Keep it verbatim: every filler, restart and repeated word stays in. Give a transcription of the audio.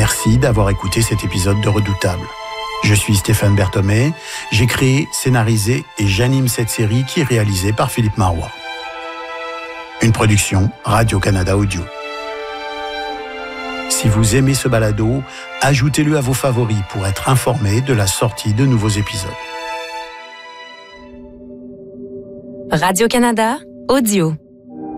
Merci d'avoir écouté cet épisode de Redoutable. Je suis Stéphane Berthomé, j'ai créé, scénarisé et j'anime cette série qui est réalisée par Philippe Marois. Une production Radio-Canada Audio. Si vous aimez ce balado, ajoutez-le à vos favoris pour être informé de la sortie de nouveaux épisodes. Radio-Canada Audio.